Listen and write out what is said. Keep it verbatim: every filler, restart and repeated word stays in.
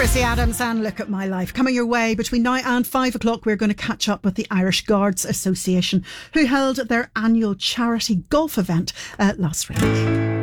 Chrissy Adams and Look at My Life. Coming your way between now and five o'clock, we're going to catch up with the Irish Guards Association, who held their annual charity golf event uh, last week.